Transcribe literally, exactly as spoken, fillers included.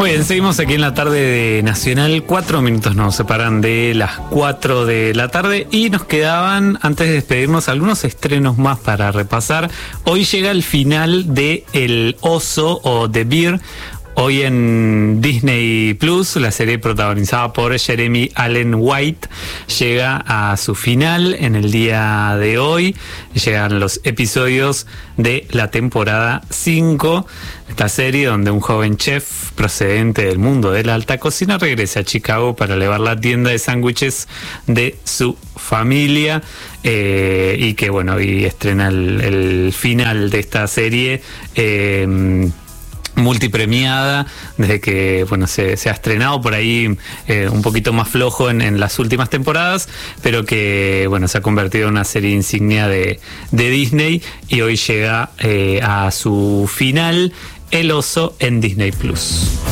Muy bien, seguimos aquí en la tarde de Nacional. Cuatro minutos nos separan de las cuatro de la tarde y nos quedaban, antes de despedirnos, algunos estrenos más para repasar. Hoy llega el final de El Oso o The Bear. Hoy en Disney Plus, la serie protagonizada por Jeremy Allen White llega a su final en el día de hoy. Llegan los episodios de la temporada cinco. Esta serie donde un joven chef procedente del mundo de la alta cocina regresa a Chicago para elevar la tienda de sándwiches de su familia. Eh, y que bueno, y estrena el, el final de esta serie. Eh, multipremiada, desde que bueno se, se ha estrenado por ahí eh, un poquito más flojo en, en las últimas temporadas, pero que bueno se ha convertido en una serie insignia de, de Disney y hoy llega eh, a su final, El Oso, en Disney Plus.